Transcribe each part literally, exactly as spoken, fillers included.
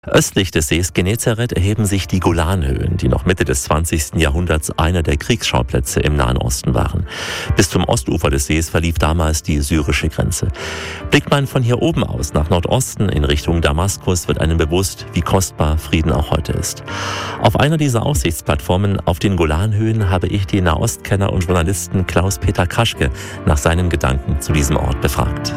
Östlich des Sees Genezareth erheben sich die Golanhöhen, die noch Mitte des zwanzigsten Jahrhunderts einer der Kriegsschauplätze im Nahen Osten waren. Bis zum Ostufer des Sees verlief damals die syrische Grenze. Blickt man von hier oben aus nach Nordosten in Richtung Damaskus, wird einem bewusst, wie kostbar Frieden auch heute ist. Auf einer dieser Aussichtsplattformen auf den Golanhöhen habe ich den Nahostkenner und Journalisten Klaus-Peter Kraschke nach seinen Gedanken zu diesem Ort befragt.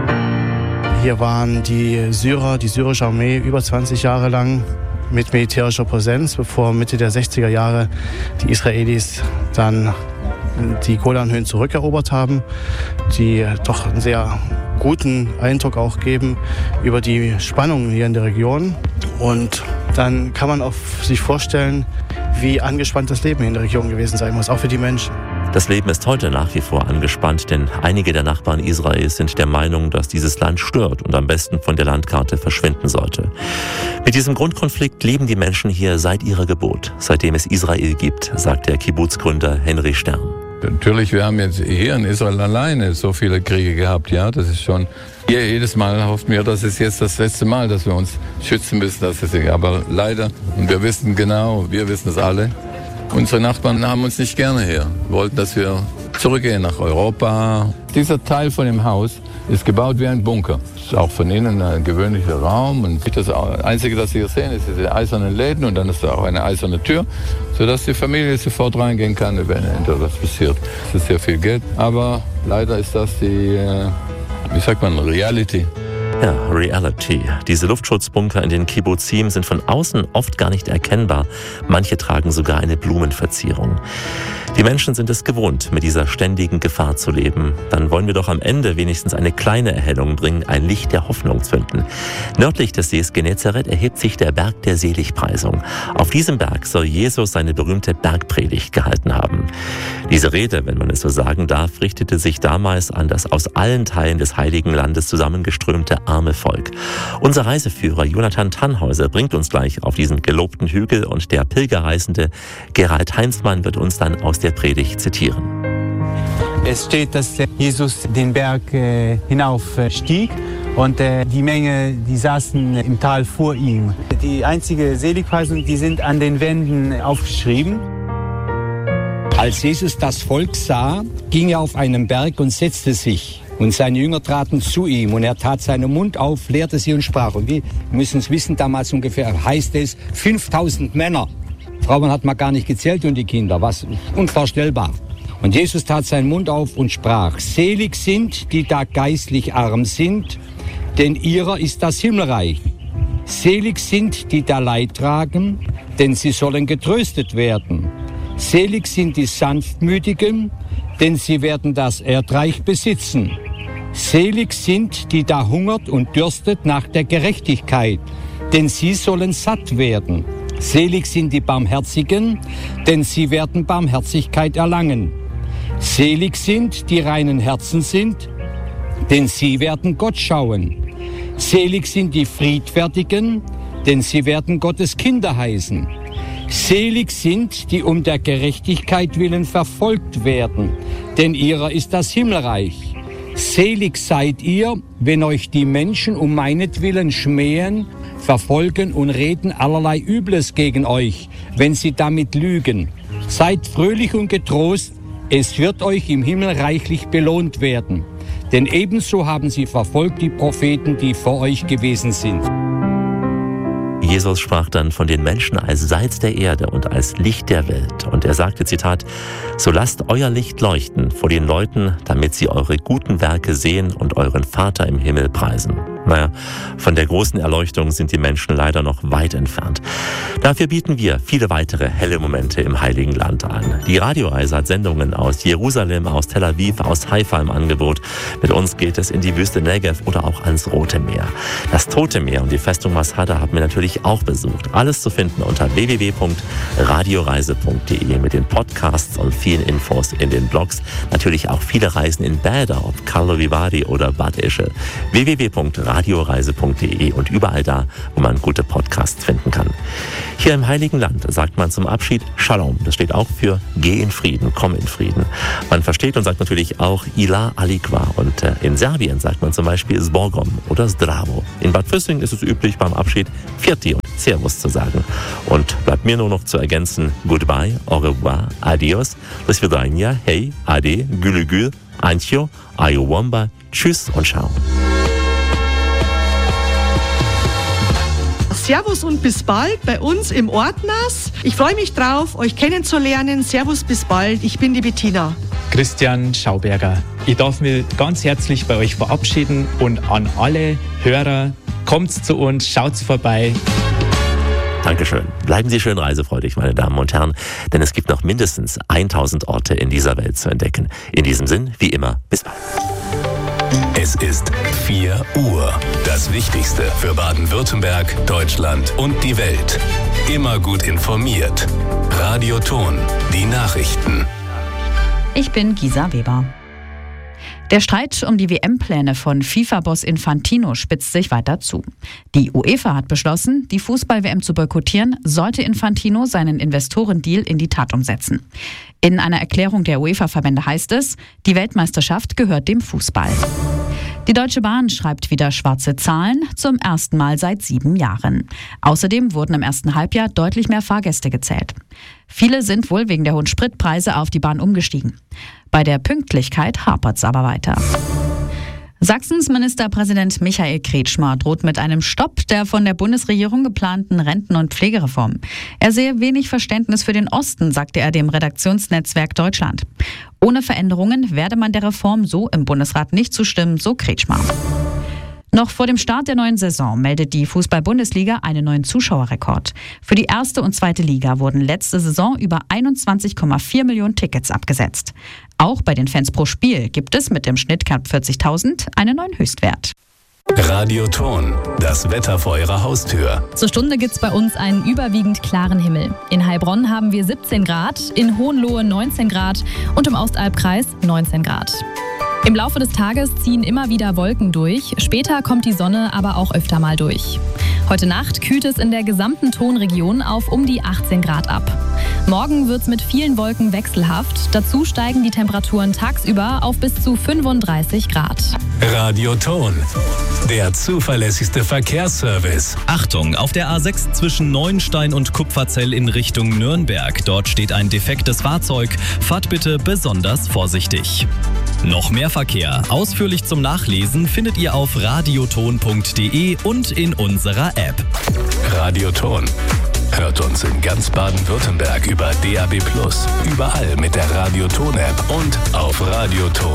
Hier waren die Syrer, die syrische Armee über zwanzig Jahre lang mit militärischer Präsenz, bevor Mitte der sechziger Jahre die Israelis dann die Golanhöhen zurückerobert haben, die doch einen sehr guten Eindruck auch geben über die Spannungen hier in der Region. Und dann kann man auch sich vorstellen, wie angespannt das Leben in der Region gewesen sein muss, auch für die Menschen. Das Leben ist heute nach wie vor angespannt, denn einige der Nachbarn Israels sind der Meinung, dass dieses Land stört und am besten von der Landkarte verschwinden sollte. Mit diesem Grundkonflikt leben die Menschen hier seit ihrer Geburt, seitdem es Israel gibt, sagt der Kibbuz-Gründer Henry Stern. Natürlich, wir haben jetzt hier in Israel alleine so viele Kriege gehabt, ja, das ist schon, hier jedes Mal hoffen wir, das ist jetzt das letzte Mal, dass wir uns schützen müssen, das ist, aber leider, und wir wissen genau, wir wissen es alle, unsere Nachbarn haben uns nicht gerne hier, wollten, dass wir zurückgehen nach Europa. Dieser Teil von dem Haus ist gebaut wie ein Bunker. Ist auch von innen ein gewöhnlicher Raum. Und das Einzige, das Sie hier sehen, ist diese eisernen Läden und dann ist da auch eine eiserne Tür, sodass die Familie sofort reingehen kann, wenn etwas passiert. Das ist sehr viel Geld, aber leider ist das die, wie sagt man, Reality. Ja, Reality. Diese Luftschutzbunker in den Kibbuzim sind von außen oft gar nicht erkennbar. Manche tragen sogar eine Blumenverzierung. Die Menschen sind es gewohnt, mit dieser ständigen Gefahr zu leben. Dann wollen wir doch am Ende wenigstens eine kleine Erhellung bringen, ein Licht der Hoffnung zünden. Nördlich des Sees Genezareth erhebt sich der Berg der Seligpreisung. Auf diesem Berg soll Jesus seine berühmte Bergpredigt gehalten haben. Diese Rede, wenn man es so sagen darf, richtete sich damals an das aus allen Teilen des Heiligen Landes zusammengeströmte arme Volk. Unser Reiseführer Jonathan Tannhäuser bringt uns gleich auf diesen gelobten Hügel und der Pilgerreisende Gerald Heinzmann wird uns dann aus der Predigt zitieren. Es steht, dass Jesus den Berg äh, hinaufstieg und äh, die Menge, die saßen im Tal vor ihm. Die einzige Seligpreisung, die sind an den Wänden aufgeschrieben. Als Jesus das Volk sah, ging er auf einen Berg und setzte sich. Und seine Jünger traten zu ihm und er tat seinen Mund auf, lehrte sie und sprach. Und wir müssen es wissen, damals ungefähr heißt es fünftausend Männer. Frauen hat man gar nicht gezählt und die Kinder, was unvorstellbar. Und Jesus tat seinen Mund auf und sprach, selig sind, die da geistlich arm sind, denn ihrer ist das Himmelreich. Selig sind, die da Leid tragen, denn sie sollen getröstet werden. Selig sind die Sanftmütigen, denn sie werden das Erdreich besitzen. Selig sind, die da hungert und dürstet nach der Gerechtigkeit, denn sie sollen satt werden. Selig sind die Barmherzigen, denn sie werden Barmherzigkeit erlangen. Selig sind, die reinen Herzen sind, denn sie werden Gott schauen. Selig sind die Friedfertigen, denn sie werden Gottes Kinder heißen. Selig sind, die um der Gerechtigkeit willen verfolgt werden, denn ihrer ist das Himmelreich. Selig seid ihr, wenn euch die Menschen um meinetwillen schmähen, verfolgen und reden allerlei Übles gegen euch, wenn sie damit lügen. Seid fröhlich und getrost, es wird euch im Himmel reichlich belohnt werden. Denn ebenso haben sie verfolgt die Propheten, die vor euch gewesen sind. Jesus sprach dann von den Menschen als Salz der Erde und als Licht der Welt. Und er sagte, Zitat, so lasst euer Licht leuchten vor den Leuten, damit sie eure guten Werke sehen und euren Vater im Himmel preisen. Naja, von der großen Erleuchtung sind die Menschen leider noch weit entfernt. Dafür bieten wir viele weitere helle Momente im Heiligen Land an. Die Radioreise hat Sendungen aus Jerusalem, aus Tel Aviv, aus Haifa im Angebot. Mit uns geht es in die Wüste Negev oder auch ans Rote Meer. Das Tote Meer und die Festung Masada haben wir natürlich auch besucht. Alles zu finden unter w w w punkt radioreise punkt d e mit den Podcasts und vielen Infos in den Blogs. Natürlich auch viele Reisen in Bäder, ob Karlovy Vary oder Bad Ischl. w w w punkt radioreise punkt de und überall da, wo man gute Podcasts finden kann. Hier im Heiligen Land sagt man zum Abschied Shalom. Das steht auch für Geh in Frieden, komm in Frieden. Man versteht und sagt natürlich auch Ila Alikva. Und äh, in Serbien sagt man zum Beispiel Zbogom oder Zdravo. In Bad Füssing ist es üblich, beim Abschied Firti und Servus zu sagen. Und bleibt mir nur noch zu ergänzen, Goodbye, au revoir, adios, do svidania, hey, ade, gülü gül, ancho, ayowamba, tschüss und ciao. Servus und bis bald bei uns im Ortnas. Ich freue mich drauf, euch kennenzulernen. Servus, bis bald. Ich bin die Bettina. Christian Schauberger. Ich darf mich ganz herzlich bei euch verabschieden und an alle Hörer, kommt zu uns, schaut vorbei. Dankeschön. Bleiben Sie schön reisefreudig, meine Damen und Herren, denn es gibt noch mindestens tausend Orte in dieser Welt zu entdecken. In diesem Sinn, wie immer, bis bald. Es ist vier Uhr. Das Wichtigste für Baden-Württemberg, Deutschland und die Welt. Immer gut informiert. Radio Ton, die Nachrichten. Ich bin Gisa Weber. Der Streit um die W M-Pläne von FIFA-Boss Infantino spitzt sich weiter zu. Die UEFA hat beschlossen, die Fußball-W M zu boykottieren, sollte Infantino seinen Investorendeal in die Tat umsetzen. In einer Erklärung der UEFA-Verbände heißt es, die Weltmeisterschaft gehört dem Fußball. Die Deutsche Bahn schreibt wieder schwarze Zahlen, zum ersten Mal seit sieben Jahren. Außerdem wurden im ersten Halbjahr deutlich mehr Fahrgäste gezählt. Viele sind wohl wegen der hohen Spritpreise auf die Bahn umgestiegen. Bei der Pünktlichkeit hapert's aber weiter. Sachsens Ministerpräsident Michael Kretschmer droht mit einem Stopp der von der Bundesregierung geplanten Renten- und Pflegereform. Er sehe wenig Verständnis für den Osten, sagte er dem Redaktionsnetzwerk Deutschland. Ohne Veränderungen werde man der Reform so im Bundesrat nicht zustimmen, so Kretschmer. Noch vor dem Start der neuen Saison meldet die Fußball-Bundesliga einen neuen Zuschauerrekord. Für die erste und zweite Liga wurden letzte Saison über einundzwanzig Komma vier Millionen Tickets abgesetzt. Auch bei den Fans pro Spiel gibt es mit dem Schnitt knapp vierzigtausend einen neuen Höchstwert. Radio Ton, das Wetter vor Ihrer Haustür. Zur Stunde gibt's bei uns einen überwiegend klaren Himmel. In Heilbronn haben wir siebzehn Grad, in Hohenlohe neunzehn Grad und im Ostalbkreis neunzehn Grad. Im Laufe des Tages ziehen immer wieder Wolken durch, später kommt die Sonne aber auch öfter mal durch. Heute Nacht kühlt es in der gesamten Tonregion auf um die achtzehn Grad ab. Morgen wird's mit vielen Wolken wechselhaft, dazu steigen die Temperaturen tagsüber auf bis zu fünfunddreißig Grad. Radio Ton, der zuverlässigste Verkehrsservice. Achtung, auf der A sechs zwischen Neuenstein und Kupferzell in Richtung Nürnberg. Dort steht ein defektes Fahrzeug. Fahrt bitte besonders vorsichtig. Noch mehr Verkehr, ausführlich zum Nachlesen, findet ihr auf radioton punkt de und in unserer App. Radio Ton hört uns in ganz Baden-Württemberg über D A B plus, überall mit der Radio Ton App und auf radioton